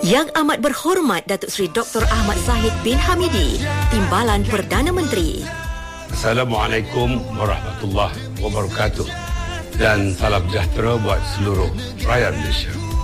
Yang Amat Berhormat Datuk Seri Dr. Ahmad Zahid bin Hamidi, Timbalan Perdana Menteri. Assalamualaikum warahmatullahi wabarakatuh dan salam sejahtera buat seluruh rakyat Malaysia.